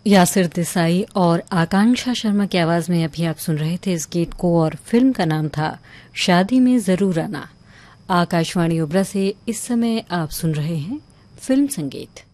यासिर देसाई और आकांक्षा शर्मा की आवाज में अभी आप सुन रहे थे इस गीत को और फिल्म का नाम था शादी में जरूर आना। आकाशवाणी ओबरा से इस समय आप सुन रहे हैं फिल्म संगीत।